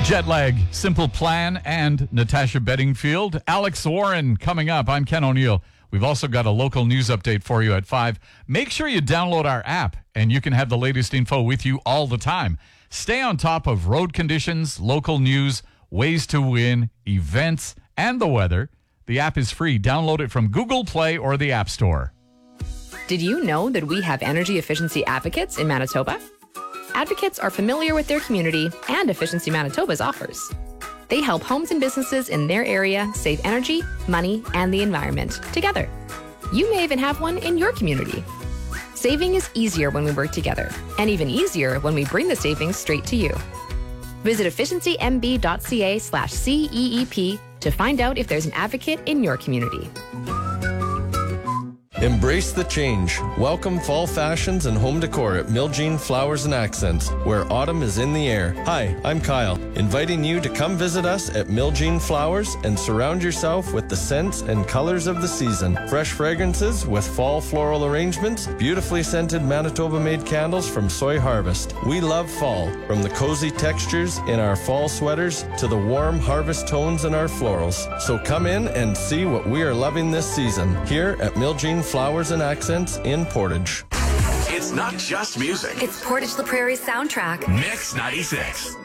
Jet Lag, Simple Plan, and Natasha Bedingfield. Alex Warren coming up. I'm Ken O'Neill. We've also got a local news update for you at 5. Make sure you download our app, and you can have the latest info with you all the time. Stay on top of road conditions, local news, ways to win, events, and the weather. The app is free. Download it from Google Play or the App Store. Did you know that we have energy efficiency advocates in Manitoba? Advocates are familiar with their community and Efficiency Manitoba's offers. They help homes and businesses in their area save energy, money, and the environment together. You may even have one in your community. Saving is easier when we work together, and even easier when we bring the savings straight to you. Visit efficiencymb.ca/CEEP to find out if there's an advocate in your community. Embrace the change. Welcome fall fashions and home decor at Miljean Flowers and Accents, where autumn is in the air. Hi, I'm Kyle, inviting you to come visit us at Miljean Flowers and surround yourself with the scents and colors of the season. Fresh fragrances with fall floral arrangements, beautifully scented Manitoba-made candles from Soy Harvest. We love fall, from the cozy textures in our fall sweaters to the warm harvest tones in our florals. So come in and see what we are loving this season here at Miljean Flowers and Accents in Portage. It's not just music. It's Portage La Prairie's soundtrack. Mix 96.